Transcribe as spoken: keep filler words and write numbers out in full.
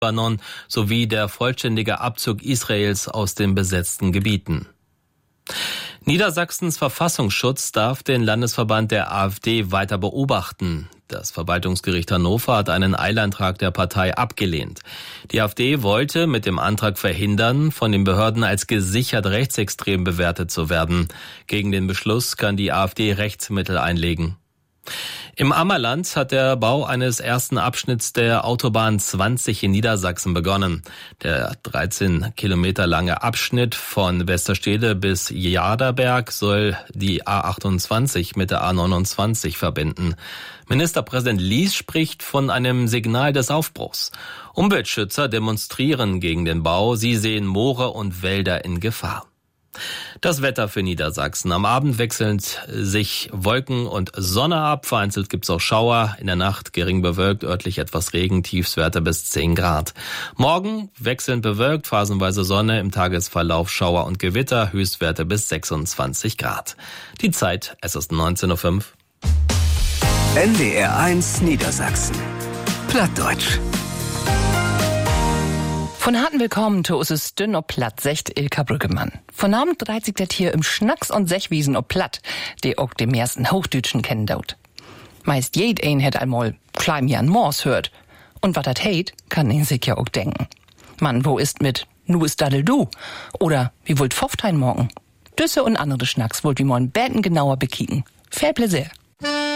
Libanon sowie der vollständige Abzug Israels aus den besetzten Gebieten. Niedersachsens Verfassungsschutz darf den Landesverband der AfD weiter beobachten. Das Verwaltungsgericht Hannover hat einen Eilantrag der Partei abgelehnt. Die AfD wollte mit dem Antrag verhindern, von den Behörden als gesichert rechtsextrem bewertet zu werden. Gegen den Beschluss kann die AfD Rechtsmittel einlegen. Im Ammerland hat der Bau eines ersten Abschnitts der Autobahn zwanzig in Niedersachsen begonnen. Der dreizehn Kilometer lange Abschnitt von Westerstede bis Jaderberg soll die A achtundzwanzig mit der A neunundzwanzig verbinden. Ministerpräsident Lies spricht von einem Signal des Aufbruchs. Umweltschützer demonstrieren gegen den Bau. Sie sehen Moore und Wälder in Gefahr. Das Wetter für Niedersachsen. Am Abend wechseln sich Wolken und Sonne ab. Vereinzelt gibt's auch Schauer. In der Nacht gering bewölkt, örtlich etwas Regen, Tiefstwerte bis zehn Grad. Morgen wechselnd bewölkt, phasenweise Sonne, im Tagesverlauf Schauer und Gewitter, Höchstwerte bis sechsundzwanzig Grad. Die Zeit, es ist neunzehn Uhr fünf. N D R eins Niedersachsen. Plattdeutsch. Von harten Willkommen zu us ist dünn ob platt, secht Ilka Brüggemann. Von Abend dreht sich das hier im Schnacks und Sechwiesen ob platt, die auch dem ersten Hochdütschen kennen daut. Meist jed ein het einmal klein Jan Mors hört. Und wat dat heit, kann ihn sich ja auch denken. Mann, wo ist mit nu ist dadel du? Oder wie wollt Pfofftein morgen? Düsse und andere Schnacks wollt wie morgen Bäten genauer bekicken. Fair Plaisir.